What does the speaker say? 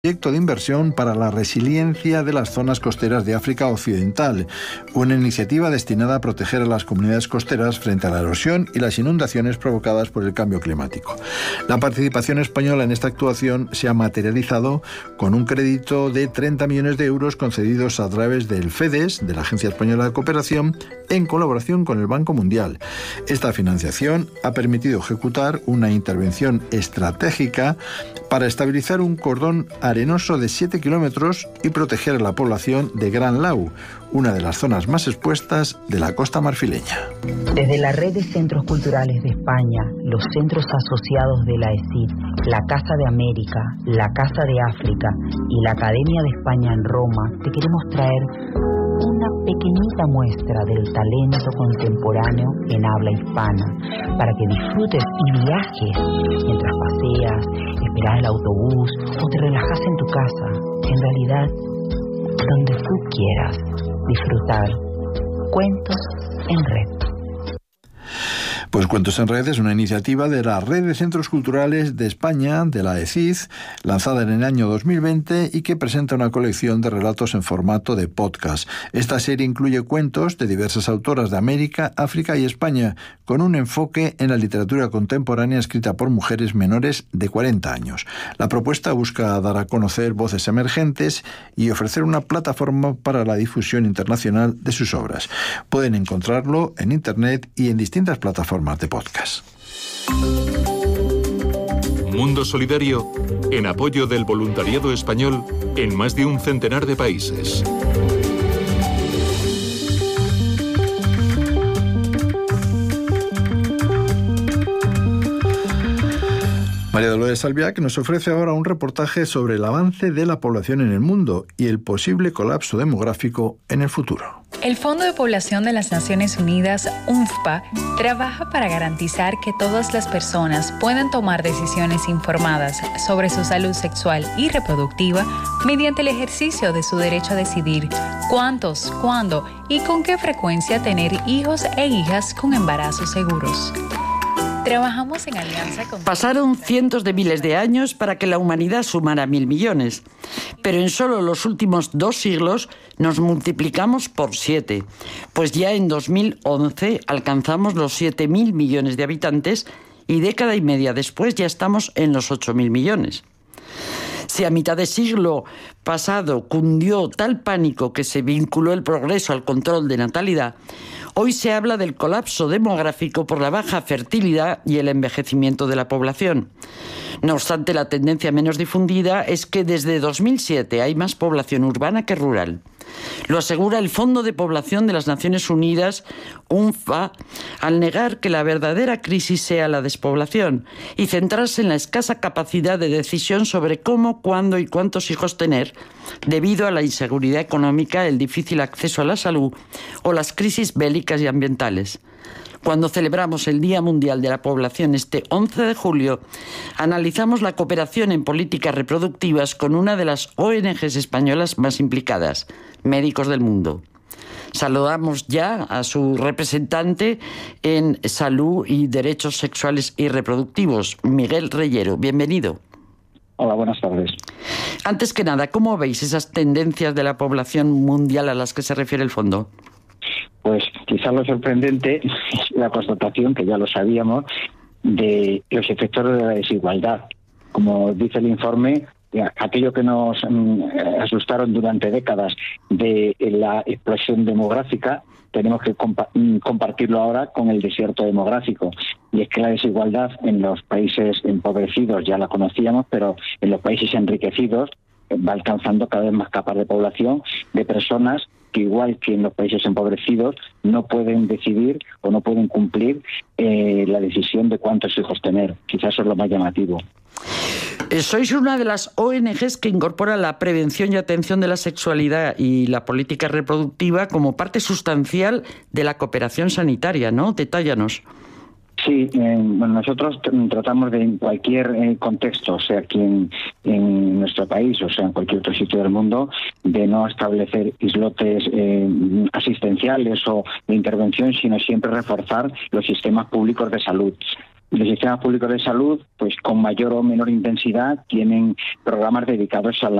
Proyecto de inversión para la resiliencia de las zonas costeras de África Occidental, una iniciativa destinada a proteger a las comunidades costeras frente a la erosión y las inundaciones provocadas por el cambio climático. La participación española en esta actuación se ha materializado con un crédito de 30 millones de euros concedidos a través del FEDES, de la Agencia Española de Cooperación, en colaboración con el Banco Mundial. Esta financiación ha permitido ejecutar una intervención estratégica para estabilizar un cordón arenoso de 7 kilómetros y proteger a la población de Gran Lau, una de las zonas más expuestas de la costa marfileña. Desde la Red de Centros Culturales de España, los centros asociados de la ESID, la Casa de América, la Casa de África y la Academia de España en Roma, te queremos traer una pequeñita muestra del talento contemporáneo en habla hispana, para que disfrutes y viajes mientras paseas, esperas el autobús o te relajas en tu casa. En realidad, donde tú quieras disfrutar. Cuentos en Red. Pues Cuentos en Red es una iniciativa de la Red de Centros Culturales de España, de la ECID, lanzada en el año 2020 y que presenta una colección de relatos en formato de podcast. Esta serie incluye cuentos de diversas autoras de América, África y España, con un enfoque en la literatura contemporánea escrita por mujeres menores de 40 años. La propuesta busca dar a conocer voces emergentes y ofrecer una plataforma para la difusión internacional de sus obras. Pueden encontrarlo en Internet y en distintas plataformas de podcast. Mundo Solidario, en apoyo del voluntariado español en más de un centenar de países. María Dolores Albiac nos ofrece ahora un reportaje sobre el avance de la población en el mundo y el posible colapso demográfico en el futuro. El Fondo de Población de las Naciones Unidas, UNFPA, trabaja para garantizar que todas las personas puedan tomar decisiones informadas sobre su salud sexual y reproductiva mediante el ejercicio de su derecho a decidir cuántos, cuándo y con qué frecuencia tener hijos e hijas con embarazos seguros. Trabajamos en alianza con... Pasaron cientos de miles de años para que la humanidad sumara 1.000 millones, pero en solo los últimos 2 siglos nos multiplicamos por 7, pues ya en 2011 alcanzamos los 7.000 millones de habitantes y década y media después ya estamos en los 8.000 millones. Si a mitad de siglo pasado cundió tal pánico que se vinculó el progreso al control de natalidad, hoy se habla del colapso demográfico por la baja fertilidad y el envejecimiento de la población. No obstante, la tendencia menos difundida es que desde 2007 hay más población urbana que rural. Lo asegura el Fondo de Población de las Naciones Unidas, UNFPA, al negar que la verdadera crisis sea la despoblación y centrarse en la escasa capacidad de decisión sobre cómo, cuándo y cuántos hijos tener, debido a la inseguridad económica, el difícil acceso a la salud o las crisis bélicas y ambientales. Cuando celebramos el Día Mundial de la Población este 11 de julio, analizamos la cooperación en políticas reproductivas con una de las ONGs españolas más implicadas, Médicos del Mundo. Saludamos ya a su representante en Salud y Derechos Sexuales y Reproductivos, Miguel Reyero. Bienvenido. Hola, buenas tardes. Antes que nada, ¿cómo veis esas tendencias de la población mundial a las que se refiere el fondo? Pues quizás lo sorprendente es la constatación, que ya lo sabíamos, de los efectos de la desigualdad. Como dice el informe, aquello que nos asustaron durante décadas de la explosión demográfica, tenemos que compartirlo ahora con el desierto demográfico. Y es que la desigualdad en los países empobrecidos ya la conocíamos, pero en los países enriquecidos va alcanzando cada vez más capas de población de personas que, igual que en los países empobrecidos, no pueden decidir o no pueden cumplir la decisión de cuántos hijos tener. Quizás eso es lo más llamativo. Sois una de las ONGs que incorpora la prevención y atención de la sexualidad y la política reproductiva como parte sustancial de la cooperación sanitaria, ¿no? Detállanos. Sí, nosotros tratamos de, en cualquier contexto, sea aquí en nuestro país o sea en cualquier otro sitio del mundo, de no establecer islotes asistenciales o de intervención, sino siempre reforzar los sistemas públicos de salud. Los sistemas públicos de salud, pues con mayor o menor intensidad, tienen programas dedicados a